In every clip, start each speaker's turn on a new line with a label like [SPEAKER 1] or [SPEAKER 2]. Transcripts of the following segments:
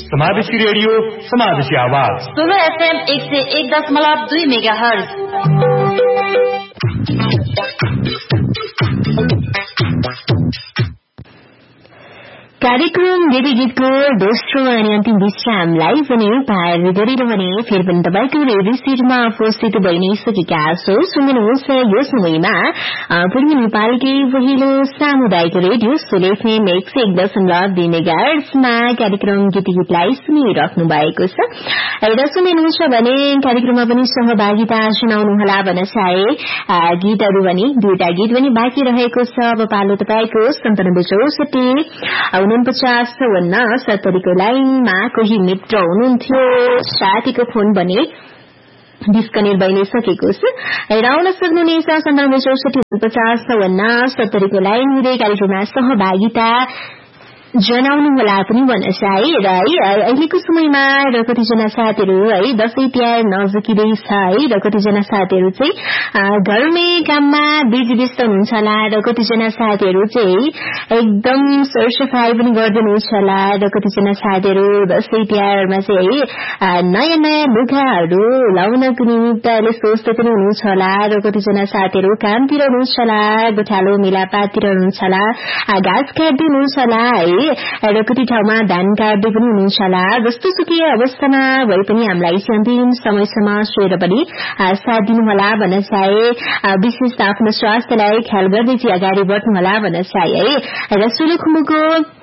[SPEAKER 1] समावेशी रेडियो, समावेशी आवाज।
[SPEAKER 2] Solo FM 101.2 megahertz.
[SPEAKER 3] कार्यक्रम देवी गीतको दोस्रो अनि अन्तिम विश्रामलाई पनि पार गरेर भने फेरि पनि तपाईको रेडियो सेटमा उपस्थित भइ नै सकेका छौं। सुन्नुहोस् यो समयमा पूर्वी नेपालकै पहिलो सामुदायिक रेडियो सोलो FM 101.2 मेगाहर्जमा कार्यक्रम गीतलाई सुनिराख्नु भएको छ। र सुन्नुहुन्छ भने कार्यक्रममा पनि सहभागिता जनाउनुहोला भन्न चाहे गीतहरू पनि दुईटा गीत पनि बाँकी रहेको छ। अब पालो तपाईको 97644970 को लाइनमा कोही मित्र हुनुहुन्थ्यो, साथीको फोन भने डिस्कनेक्ट भइ नै सकेको छ। र आउन सक्नुहुनेछ 97644970 को लाइन हुँदै कार्यक्रममा सहभागिता जनाउनु होला पनि भन्न चाहे। र अहिलेको समयमा र कतिजना साथीहरू है दशैं तिहार नजिकिँदैछ है, र कतिजना साथीहरू चाहिँ घरमै काममा बिजी व्यस्त हुनुहुन्छ होला, र कतिजना साथीहरू चाहिँ एकदम सरसफाई पनि गरिदिनुहुन्छ होला, र कतिजना साथीहरू दशैं तिहारमा चाहिँ है नयाँ नयाँ लुगाहरू लाउनको निमित्त सोच्दै पनि हुनुहुन्छ होला, र कतिजना साथीहरू कामतिर हुनुहुन्छ होला, गोठालो मेलापाततिर हुनुहुन्छ होला, घाँस काट्दै हुनुहुन्छ होला है, र कति ठाउँमा धान काट्दै पनि हुनुहुन्छ होला। जस्तो सुकै अवस्थामा भए पनि हामीलाई अन्तिम समयसम्म सोएर पनि साथ दिनुहोला भन्न चाहे। विशेष आफ्नो स्वास्थ्यलाई ख्याल गर्दै चाहिँ अगाडि बढ्नुहोला भन्न चाहे है। र सोलुखुम्बुको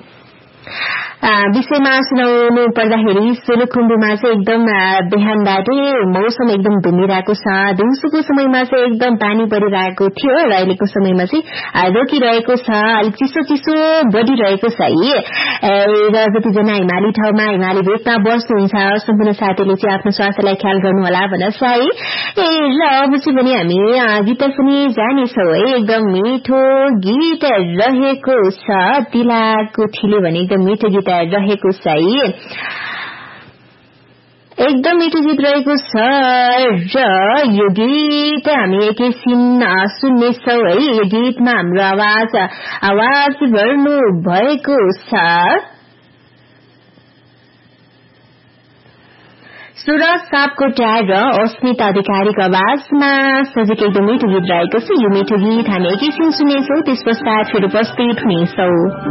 [SPEAKER 3] विषयमा सुनाउनु पर्दाखेरि सोलुखुम्बुमा चाहिँ एकदम बिहानबाटै मौसम एकदम धुमिरहेको छ। दिउँसोको समयमा चाहिँ एकदम पानी परिरहेको थियो, र अहिलेको समयमा चाहिँ रोकिरहेको छ, अलिक चिसो चिसो बढिरहेको छ है। र जतिजना हिमाली ठाउँमा हिमाली भेगमा बस्नुहुन्छ सम्पूर्ण साथीले चाहिँ आफ्नो स्वास्थ्यलाई ख्याल गर्नुहोला भन्न चाहे। र अब चाहिँ पनि हामी गीत पनि जानेछौँ है। एकदम मिठो गीत रहेको छ, तिलाको थिले भने एकदम मिठो गीत रहेको छ है, एकदम मिठो गीत रहेको छ। र यो गीत हामी एकैछिन सुन्नेछौँ है। यो गीतमा हाम्रो आवाज गर्नु भएको छ सुरज सापकोटा र अस्मिता अधिकारीको आवाजमा सजिकै एकदम मिठो गीत रहेको छ। यो मिठो गीत हामी एकैछिन सुन्नेछौँ, त्यस पश्चात फेरि उपस्थित हुनेछौँ।